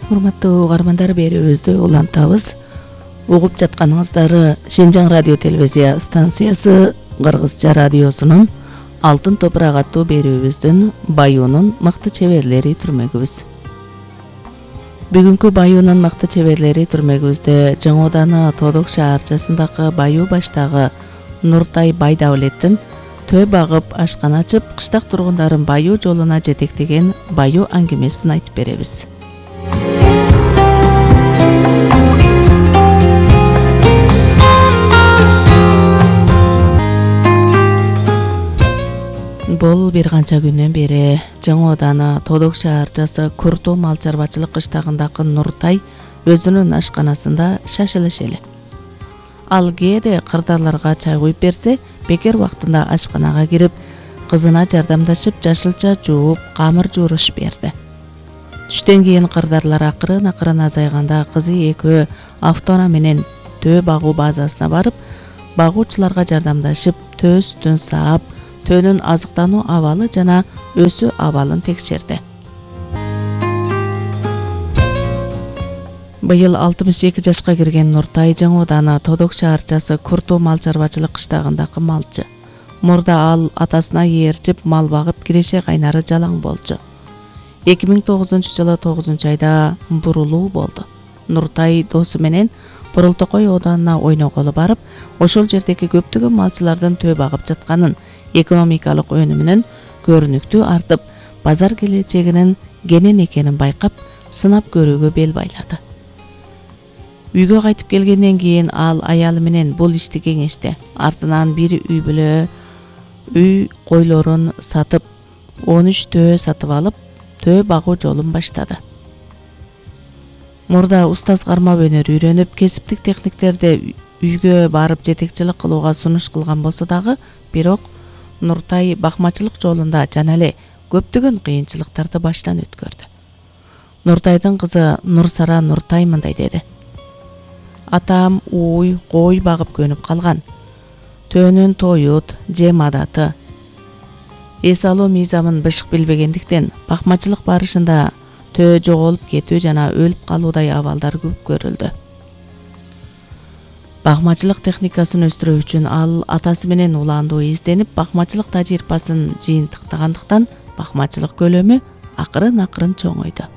Урматтуу угармандар, берүүбүздү улантабыз. Угуп жатканыңыздар Шинжаң радио телевизия станциясы Кыргызча радиосунун Алтын топурак аттуу берүүбүздүн Баюунун мыкты чеберлери түрмөгүбүз. Бүгүнкү Баюунун мыкты чеберлери түрмөгүбүздө Жаңы Ооданы Тодок шаарчасындагы Баю баштагы Нуртай Байдабылеттин төө багып ашкана ачып, кыштак тургундарын Баю жолуна жетектеген Баю аңгемесин айтып беребиз. Бул бир канча күндөн бери Жаңы Ооданы Тодок шаарчасы Курту мал чарбачылык кыштагындагы Нуртай өзүнүн ашканасында шашылыш эле. Ал кээде кырдарларга чай куюп берсе, бекер убактында ашканага кирип, кызына жардамдашып, жашылча жууп, камыр жууруш берди. Түштөн кийин кырдарлар акырын азайганда кызы экөө автоунаа менен төө багуу базасына барып, багуучуларга жардамдашып, төө сүтүн саап, төөнүн азыктануу абалы жана өсүү абалын текшерди. Быйыл 62 жашка кирген Нуртай Жаңы Ооданы Тодок шаарчасы Курту мал чарбачылык кыштагындагы малчы. Мурда ал атасына ээрчип мал багып, киреше кайнары жалаң болчу. 2009-жылы 9-айда бурулуу болду. Нуртай досу менен Бурултокой Оодунуна ойноголу барып, ошол жердеги көптөгөн малчылардын төө багып жатканын, экономикалык өнүмүнүн көрүнүктүү артып, базар келечегинин кенен экенин байкап, сынап көрүүгө бел байлады. Үйгө кайтып келгенден кийин ал аялы менен бул ишти кеңешти. Артынан бир үй бүлө үй койлорун сатып, 13 төө сатып алып, төө багуу жолун баштады. Мурда устаз кармап өнөр үйрөнүп, кесиптик техниктерди үйгө барып жетекчилик кылууга сунуш кылган болсо дагы, бирок Нуртай бакмачылык жолунда жана эле көптөгөн кыйынчылыктарды баштан өткөрдү. Нуртайдын кызы Нурсара Нуртай мындай деди: "Атам уй, кой багып көнүп калган. Төөнүн тоют, жем адаты, эс алуу мыйзамын бышык билбегендиктен бакмачылык барышында төө жоголуп кетүү жана өлүп калуудай абалдар көп көрүлдү. Бакмачылык техникасын өстүрүү үчүн ал атасы менен улаандуу изденип, бакмачылык тажрыйбасын жыйынтыктагандыктан бакмачылык көлөмү акырын чоңойду.